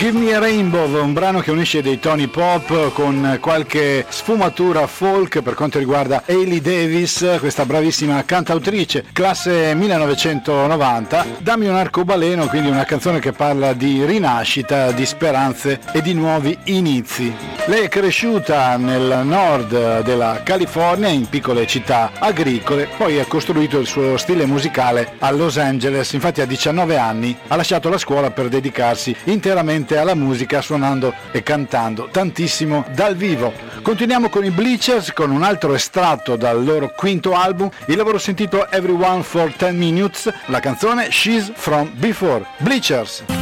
Give Me a Rainbow, un brano che unisce dei toni pop con qualche sfumatura folk per quanto riguarda Hailey Davis, questa bravissima cantautrice, classe 1990. Dammi un arcobaleno, quindi una canzone che parla di rinascita, di speranze e di nuovi inizi. Lei è cresciuta nel nord della California, in piccole città agricole, poi ha costruito il suo stile musicale a Los Angeles. Infatti a 19 anni ha lasciato la scuola per dedicarsi interamente alla musica, suonando e cantando tantissimo dal vivo. Continuiamo con i Bleachers con un altro estratto dal loro quinto album. Il lavoro si intitola Everyone for 10 Minutes, la canzone She's From Before. Bleachers.